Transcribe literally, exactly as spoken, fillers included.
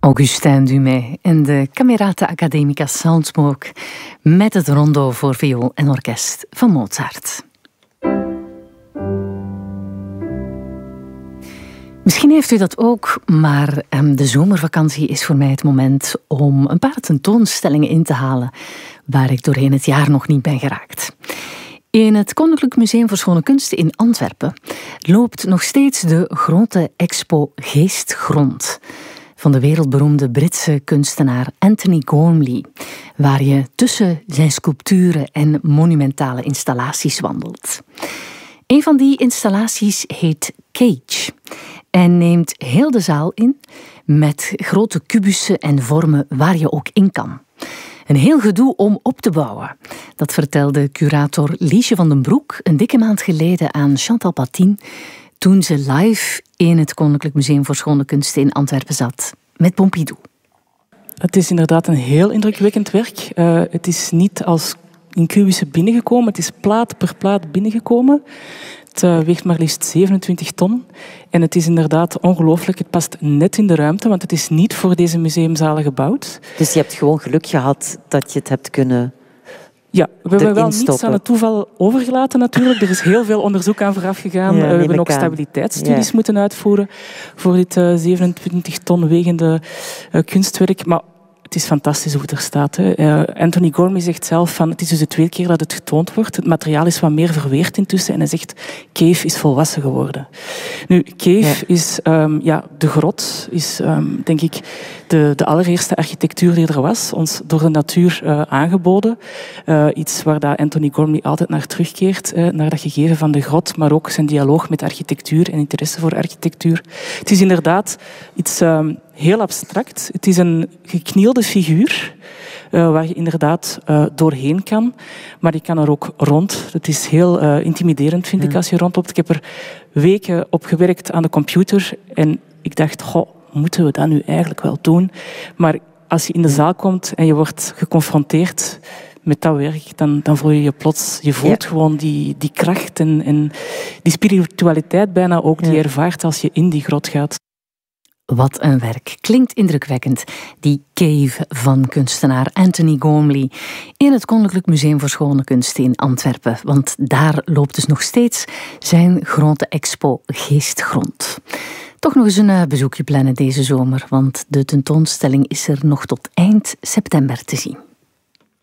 Augustin Dumay en de Camerata Academica Soundsmoke met het rondo voor viool en orkest van Mozart. Misschien heeft u dat ook, maar um, de zomervakantie is voor mij het moment om een paar tentoonstellingen in te halen waar ik doorheen het jaar nog niet ben geraakt. In het Koninklijk Museum voor Schone Kunsten in Antwerpen loopt nog steeds de grote expo Geestgrond van de wereldberoemde Britse kunstenaar Antony Gormley, waar je tussen zijn sculpturen en monumentale installaties wandelt. Een van die installaties heet Cage en neemt heel de zaal in met grote kubussen en vormen waar je ook in kan. Een heel gedoe om op te bouwen. Dat vertelde curator Liesje van den Broek een dikke maand geleden aan Chantal Patin toen ze live in het Koninklijk Museum voor Schone Kunsten in Antwerpen zat met Pompidou. Het is inderdaad een heel indrukwekkend werk. Uh, het is niet als in kubussen binnengekomen, het is plaat per plaat binnengekomen. Het uh, weegt maar liefst zevenentwintig ton. En het is inderdaad ongelooflijk. Het past net in de ruimte, want het is niet voor deze museumzalen gebouwd. Dus je hebt gewoon geluk gehad dat je het hebt kunnen... Ja, we hebben wel stoppen. niets aan het toeval overgelaten natuurlijk. Er is heel veel onderzoek aan vooraf gegaan. Ja, uh, we hebben ook aan. stabiliteitsstudies Ja. moeten uitvoeren voor dit uh, zevenentwintig ton wegende uh, kunstwerk. Maar het is fantastisch hoe het er staat. Hè. Uh, Antony Gormley zegt zelf van het is dus de tweede keer dat het getoond wordt. Het materiaal is wat meer verweerd intussen. En hij zegt, Cave is volwassen geworden. Nu, Cave ja. is um, ja, de grot, is um, denk ik de, de allereerste architectuur die er was, ons door de natuur uh, aangeboden. Uh, iets waar dat Antony Gormley altijd naar terugkeert, uh, naar dat gegeven van de grot, maar ook zijn dialoog met architectuur en interesse voor architectuur. Het is inderdaad iets um, heel abstract. Het is een geknielde figuur uh, waar je inderdaad uh, doorheen kan, maar je kan er ook rond. Het is heel uh, intimiderend, vind ik, als je rondloopt. Ik heb er weken op gewerkt aan de computer en ik dacht, goh, moeten we dat nu eigenlijk wel doen? Maar als je in de zaal komt en je wordt geconfronteerd met dat werk, dan, dan voel je je plots, je voelt ja. gewoon die, die kracht en, en die spiritualiteit bijna ook, die je ervaart als je in die grot gaat. Wat een werk. Klinkt indrukwekkend. Die Cave van kunstenaar Antony Gormley in het Koninklijk Museum voor Schone Kunsten in Antwerpen. Want daar loopt dus nog steeds zijn grote expo Geestgrond. Toch nog eens een bezoekje plannen deze zomer, want de tentoonstelling is er nog tot eind september te zien.